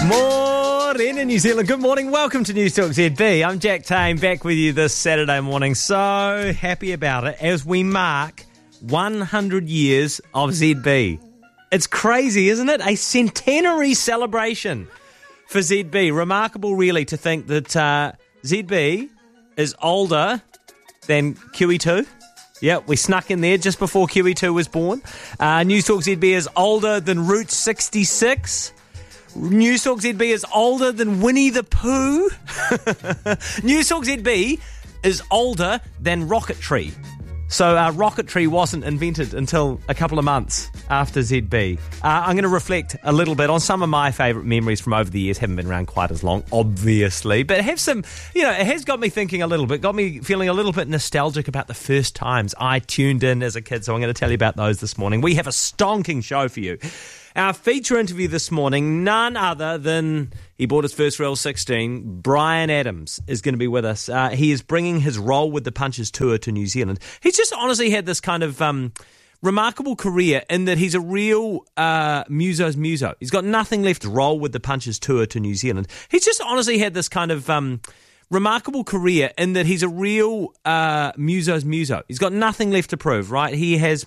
Morning, New Zealand. Good morning. Welcome to News Talk ZB. I'm Jack Tame, back with you this Saturday morning. So happy about it as we mark 100 years of ZB. It's crazy, isn't it? A centenary celebration for ZB. Remarkable, really, to think that ZB is older than QE2. Yeah, we snuck in there just before QE2 was born. News Talk ZB is older than Route 66. News Talk ZB is older than Winnie the Pooh. News Talk ZB is older than Rocketry. So Rocketry wasn't invented until a couple of months after ZB. I'm going to reflect a little bit on some of my favourite memories from over the years. Haven't been around quite as long, obviously. But have some, it has got me thinking a little bit, got me feeling a little bit nostalgic about the first times I tuned in as a kid. So I'm going to tell you about those this morning. We have a stonking show for you. Our feature interview this morning, none other than, he bought his first Real 16, Bryan Adams is going to be with us. He is bringing his Roll with the Punches tour to New Zealand. He's just honestly had this kind of remarkable career in that he's a real muso's muso. He's got nothing left to Roll with the Punches tour to New Zealand. He's just honestly had this kind of remarkable career in that he's a real muso's muso. He's got nothing left to prove, right? He has